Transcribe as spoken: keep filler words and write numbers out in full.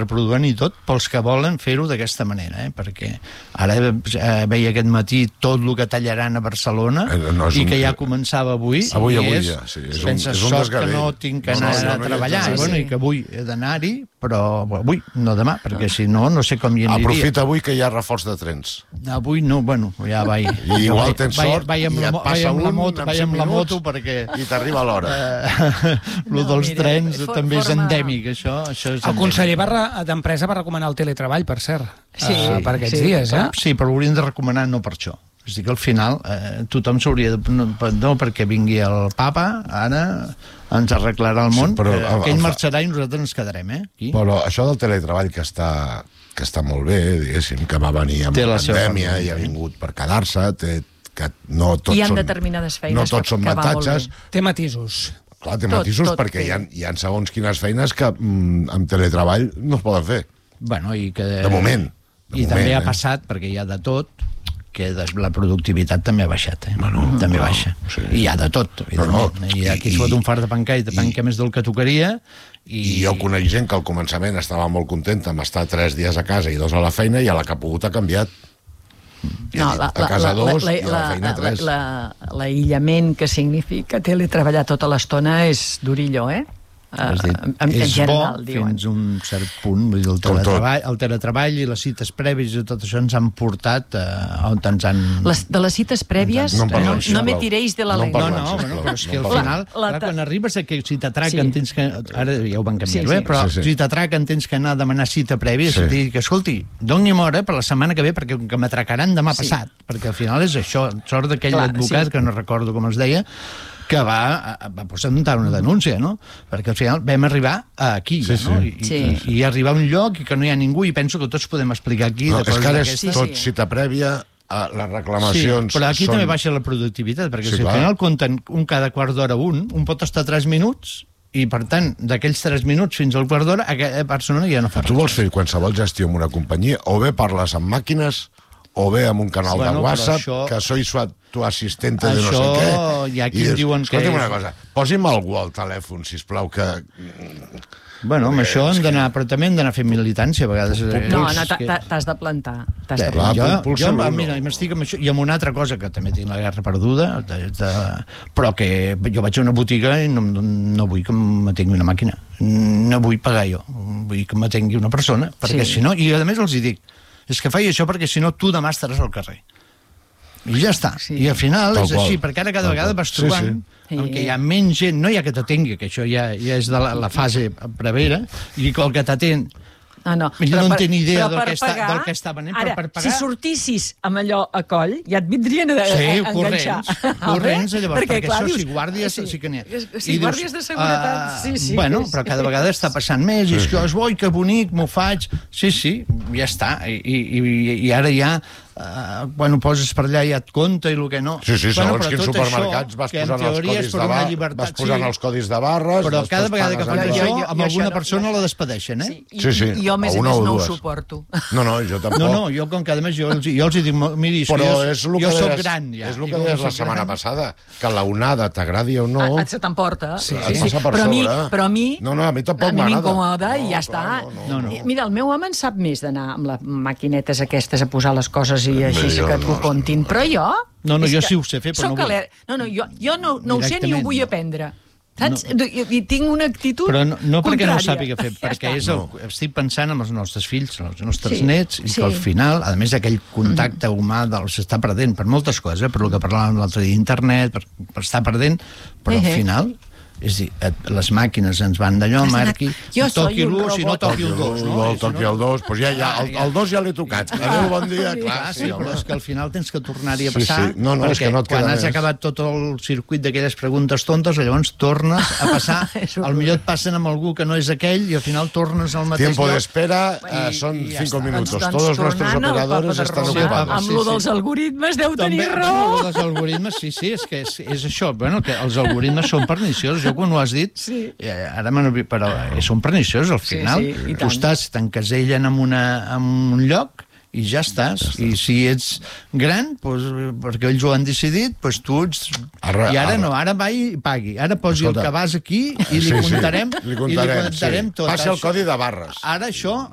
reproduint i tot, pels que volen fer-ho d'aquesta manera, eh? Perquè ara eh, veia aquest matí tot el que tallaran a Barcelona eh, no, i un... que ja començava avui. Sí. Avui, avui és, ja. Sí, és penses, un, és un sort que no tinc que anar no, no, no, a treballar, no, no, no, no, i que avui he d'anar-hi, però avui, no demà, perquè si no, no sé com hi aniria. Aprofita avui que hi ha reforç de trens. Avui no, bueno, ja vaig. I igual tens sort vaig, vaig i et passa un la moto, en cinc amb la minuts moto perquè... i t'arriba a l'hora. Lo no, dels mira, trens for, també és forma... endèmic, això. això és el conseller d'Empresa va recomanar el teletreball, per cert, sí, uh, per aquests sí, dies, eh? Sí, però l'haurien de recomanar no per això. És a dir, que al final eh, tothom s'hauria de... No, no perquè vingui el papa, ara ens arreglarà el món, sí, però, eh, aquell marxarà i nosaltres ens quedarem, eh? Aquí. Però això del teletreball que està, que està molt bé, diguéssim, que va venir amb la pandèmia i ha vingut per quedar-se, té, que no tots hi ha són, determinades feines no tots són avantatges. Té matisos. Clar, té matisos tot, tot perquè hi ha, hi ha segons quines feines que mm, amb teletreball no es poden fer. Bueno, i que... De moment. De I moment, també eh? ha passat, perquè hi ha de tot, que la productivitat també ha baixat, eh? Bueno, també no, baixa. Sí. I hi ha de tot, evidentment. No, no. I aquí es fot un fart de panca i de panca més del que tocaria. I... I jo conec gent que al començament estava molt contenta amb estar tres dies a casa i dos a la feina i a la que ha pogut ha canviat. No, la, a casa la, dos la, i a la feina tres. L'aïllament que significa teletreballar tota l'estona és d'orilló, eh? Uh, dir, en, en és general, bo diuen. Fins a un cert punt, vull dir, el teletreball, el teletreball i les cites prèvies i tot això ens han portat uh, on ens han... Les, de les cites prèvies, no, no, no me tiréis de la lengua. No, no, bueno, però és que al final, la, la, clar, quan arribes a que si t'atraquen sí. tens que... Ara ja ho van canviar, sí, sí. Eh? Però sí, sí. si t'atraquen tens que anar a demanar cita prèvia, sí. és dir, que escolti, doni'm hora per la setmana que ve perquè que m'atracaran demà sí. passat, perquè al final és això, sort d'aquell advocat, sí. que no recordo com es deia, que va, va presentar una denúncia, no? Perquè al final vam arribar aquí, sí, no? I, sí. i, i arribar a un lloc i que no hi ha ningú, i penso que tots podem explicar aquí no, de coses d'aquestes. És que ara és tot cita prèvia, a les reclamacions... Sí, però aquí són... també baixa la productivitat, perquè sí, si al clar. final compten un cada quart d'hora un, un pot estar tres minuts, i per tant, d'aquells tres minuts fins al quart d'hora, aquella persona ja no fa res. Tu vols fer qualsevol gestió amb una companyia, o bé parles amb màquines, o bé amb un canal bueno, de WhatsApp, això... que soy su, tu assistente això... de no sé què. Hi ha qui i diuen que... Escolta'm una cosa, posi'm algú al telèfon, sisplau, que... Bueno, amb això hem d'anar, però també hem d'anar fent militància, a vegades. No, no, t'has de plantar. T'has de plantar. Jo, jo mira, m'estic amb això, i amb una altra cosa, que també tinc la guerra perduda, de, de, però que jo vaig a una botiga i no, no vull que m'atengui una màquina. No vull pagar jo, vull que m'atengui una persona, perquè sí. si no, i a més els hi dic, és que faig això perquè si no tu demà estaràs al carrer. I ja està. Sí. I al final Tal és així, qual. perquè ara cada Tal vegada qual. vas trobant sí, sí. en què hi ha menys gent, no hi ha que t'atengui, que això ja, ja és de la, la fase prevera, i que el que t'atén Ah, no. Ella no per, en té ni idea del per que, pagar, està, del que està venent, ara, però per pagar... si sortissis amb allò a coll, ja et vindrien a, sí, a, a enganxar. Sí, corrents, llavors, perquè, perquè clar, això, dius, si guàrdies, sí, sí que n'hi ha. Si guàrdies de seguretat, uh, sí, sí. Bueno, sí. però cada vegada està passant més, i és que, oi, que bonic, m'ho faig... Sí, sí, ja està, i, i, i ara ja... Uh, quan ho poses per allà ja et compta i el que no. Sí, sí, segons bueno, quins supermercats això, vas posant, els codis, de bar... llibertat, vas posant sí. els codis de barres... Però cada vegada que fan allò, això, jo, jo, amb jo, alguna no, persona jo, la despedeixen, eh? Sí, i, sí, sí. I jo, a més a més, no ho suporto. No, no, jo tampoc. No, no, jo com que a més jo els, jo els dic, miri, però jo, és jo soc gran ja. És el que deies la setmana passada, que la onada, t'agradi o no... Ah, se t'emporta. Sí, et passa per però sobre. Però a mi... No, no, a mi tampoc m'agrada. A mi m'incomoda i ja està. No, no. Mira, el meu home en sap més d'anar amb les maquinetes aquestes a posar les coses i així que t'ho contin, però jo... No, no, jo sí ho sé fer, però no vull. No, no, jo, jo no, no ho sé ni ho vull aprendre. Saps? No. I, I tinc una actitud Però no, no perquè contrària. no ho sàpiga fer, ja perquè és el, no. estic pensant en els nostres fills, en els nostres sí, nets, i sí. que al final, a més aquell contacte mm. humà s'està perdent per moltes coses, per el que parlàvem l'altre dia d'internet, per, per estar perdent, però al final... És a dir, les màquines ens van d'allò, marqui, toqui l'u, si no toqui el dos. No, toqui el dos, doncs ja, ja, el dos ja l'he tocat. Adéu, bon dia, clar. Sí, però és que al final tens que tornar-hi a passar, no, no, és que no et queda quan has acabat tot el circuit d'aquelles preguntes tontes, llavors tornes a passar, al millor et passen amb algú que no és aquell, i al final tornes al mateix lloc. Tiempo de espera són cinco minutos. Todos los nuestros operadores estan ocupados. Amb lo dels algoritmes deu tenir raó. Els algoritmes, sí, sí, és que és això. Bueno, que els algoritmes són perniciosos. Jo quan ho has dit, sí. eh, ara me n'he... Però eh, són perniciosos, al final. Sí, sí, tu estàs, t'encasellen en, una, en un lloc i ja estàs. Ja I si ets gran, pues, perquè ells ho han decidit, pues tu ets... Arra, I ara arra. no, ara va i pagui. Ara posi Escolta. el cabàs aquí i li sí, comptarem, sí. Li comptarem, i li comptarem sí. tot. Passi el codi de barres. Ara això